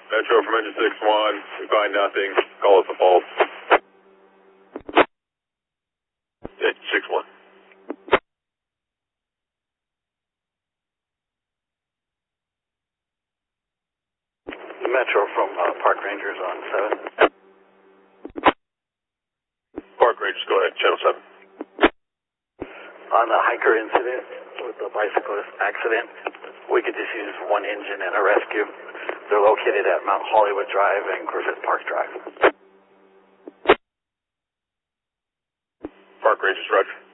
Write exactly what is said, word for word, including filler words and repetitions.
Metro from engine six one, we find nothing, call us a false. Yeah, six one. Metro from uh, Park Rangers on seven. Park Rangers, go ahead, channel seven. On the hiker incident with the bicyclist accident, we could just use one engine and a rescue. They're located at Mount Hollywood Drive and Griffith Park Drive. Park Rangers, roger.